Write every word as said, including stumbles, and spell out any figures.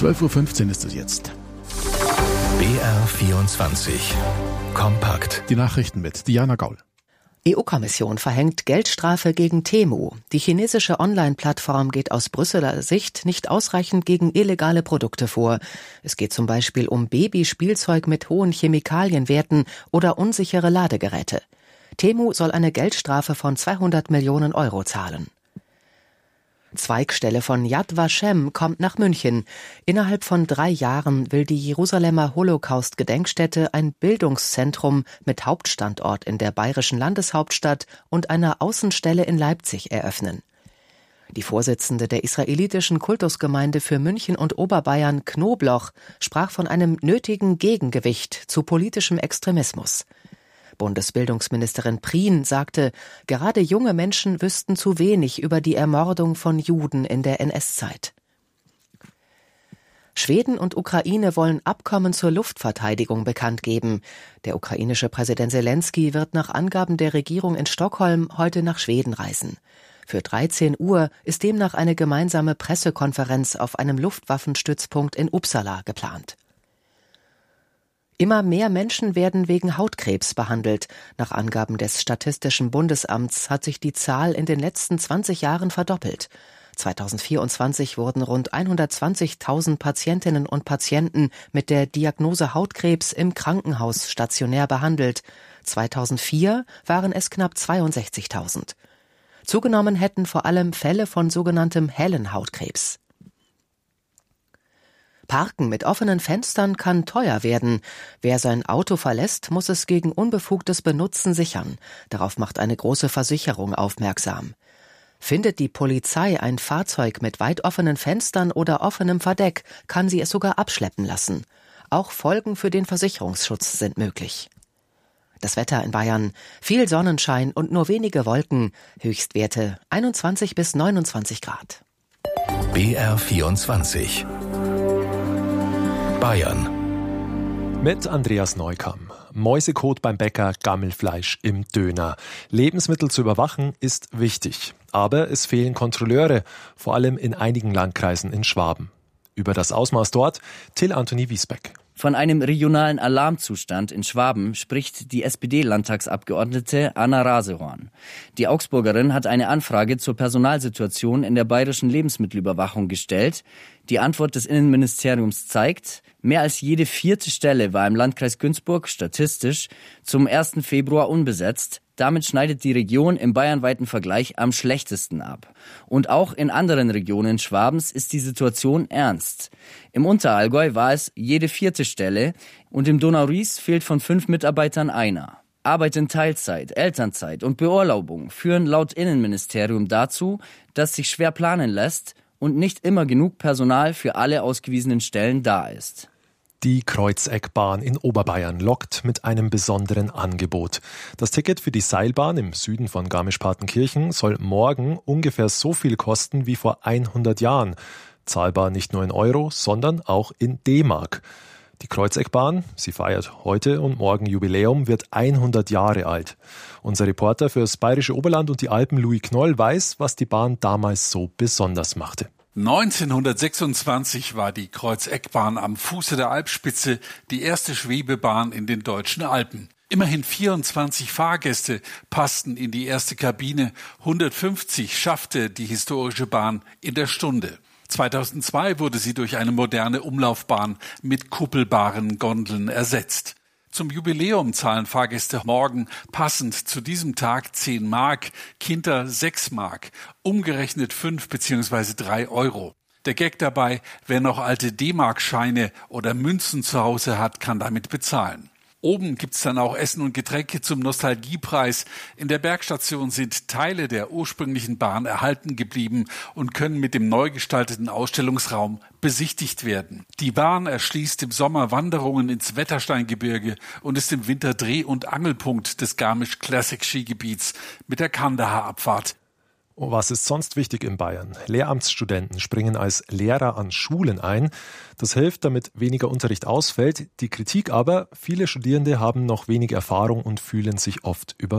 zwölf Uhr fünfzehn ist es jetzt. B R vierundzwanzig. Kompakt. Die Nachrichten mit Diana Gaul. E U-Kommission verhängt Geldstrafe gegen Temu. Die chinesische Online-Plattform geht aus Brüsseler Sicht nicht ausreichend gegen illegale Produkte vor. Es geht zum Beispiel um Babyspielzeug mit hohen Chemikalienwerten oder unsichere Ladegeräte. Temu soll eine Geldstrafe von zweihundert Millionen Euro zahlen. Zweigstelle von Yad Vashem kommt nach München. Innerhalb von drei Jahren will die Jerusalemer Holocaust-Gedenkstätte ein Bildungszentrum mit Hauptstandort in der bayerischen Landeshauptstadt und einer Außenstelle in Leipzig eröffnen. Die Vorsitzende der israelitischen Kultusgemeinde für München und Oberbayern, Knobloch, sprach von einem nötigen Gegengewicht zu politischem Extremismus. Bundesbildungsministerin Prien sagte, gerade junge Menschen wüssten zu wenig über die Ermordung von Juden in der N S-Zeit. Schweden und Ukraine wollen Abkommen zur Luftverteidigung bekannt geben. Der ukrainische Präsident Selenskyj wird nach Angaben der Regierung in Stockholm heute nach Schweden reisen. Für dreizehn Uhr ist demnach eine gemeinsame Pressekonferenz auf einem Luftwaffenstützpunkt in Uppsala geplant. Immer mehr Menschen werden wegen Hautkrebs behandelt. Nach Angaben des Statistischen Bundesamts hat sich die Zahl in den letzten zwanzig Jahren verdoppelt. zweitausendvierundzwanzig wurden rund hundertzwanzigtausend Patientinnen und Patienten mit der Diagnose Hautkrebs im Krankenhaus stationär behandelt. zweitausendvier waren es knapp zweiundsechzigtausend. Zugenommen hätten vor allem Fälle von sogenanntem hellen Hautkrebs. Parken mit offenen Fenstern kann teuer werden. Wer sein Auto verlässt, muss es gegen unbefugtes Benutzen sichern. Darauf macht eine große Versicherung aufmerksam. Findet die Polizei ein Fahrzeug mit weit offenen Fenstern oder offenem Verdeck, kann sie es sogar abschleppen lassen. Auch Folgen für den Versicherungsschutz sind möglich. Das Wetter in Bayern: viel Sonnenschein und nur wenige Wolken. Höchstwerte einundzwanzig bis neunundzwanzig Grad. B R vierundzwanzig. Bayern. Mit Andreas Neukamm. Mäusekot beim Bäcker, Gammelfleisch im Döner. Lebensmittel zu überwachen ist wichtig. Aber es fehlen Kontrolleure, vor allem in einigen Landkreisen in Schwaben. Über das Ausmaß dort Till Anthony Wiesbeck. Von einem regionalen Alarmzustand in Schwaben spricht die S P D-Landtagsabgeordnete Anna Rasehorn. Die Augsburgerin hat eine Anfrage zur Personalsituation in der bayerischen Lebensmittelüberwachung gestellt. Die Antwort des Innenministeriums zeigt, mehr als jede vierte Stelle war im Landkreis Günzburg statistisch zum ersten Februar unbesetzt. Damit schneidet die Region im bayernweiten Vergleich am schlechtesten ab. Und auch in anderen Regionen Schwabens ist die Situation ernst. Im Unterallgäu war es jede vierte Stelle und im Donau-Ries fehlt von fünf Mitarbeitern einer. Arbeit in Teilzeit, Elternzeit und Beurlaubung führen laut Innenministerium dazu, dass sich schwer planen lässt und nicht immer genug Personal für alle ausgewiesenen Stellen da ist. Die Kreuzeckbahn in Oberbayern lockt mit einem besonderen Angebot. Das Ticket für die Seilbahn im Süden von Garmisch-Partenkirchen soll morgen ungefähr so viel kosten wie vor hundert Jahren. Zahlbar nicht nur in Euro, sondern auch in D-Mark. Die Kreuzeckbahn, sie feiert heute und morgen Jubiläum, wird hundert Jahre alt. Unser Reporter fürs Bayerische Oberland und die Alpen, Louis Knoll, weiß, was die Bahn damals so besonders machte. neunzehnhundertsechsundzwanzig war die Kreuzeckbahn am Fuße der Alpspitze die erste Schwebebahn in den deutschen Alpen. Immerhin vierundzwanzig Fahrgäste passten in die erste Kabine, hundertfünfzig schaffte die historische Bahn in der Stunde. zweitausendzwei wurde sie durch eine moderne Umlaufbahn mit kuppelbaren Gondeln ersetzt. Zum Jubiläum zahlen Fahrgäste morgen passend zu diesem Tag zehn Mark, Kinder sechs Mark, umgerechnet fünf bzw. drei Euro. Der Gag dabei: wer noch alte D-Mark-Scheine oder Münzen zu Hause hat, kann damit bezahlen. Oben gibt's dann auch Essen und Getränke zum Nostalgiepreis. In der Bergstation sind Teile der ursprünglichen Bahn erhalten geblieben und können mit dem neu gestalteten Ausstellungsraum besichtigt werden. Die Bahn erschließt im Sommer Wanderungen ins Wettersteingebirge und ist im Winter Dreh- und Angelpunkt des Garmisch Classic Skigebiets mit der Kandahar-Abfahrt. Was ist sonst wichtig in Bayern? Lehramtsstudenten springen als Lehrer an Schulen ein. Das hilft, damit weniger Unterricht ausfällt. Die Kritik aber: viele Studierende haben noch wenig Erfahrung und fühlen sich oft überfordert.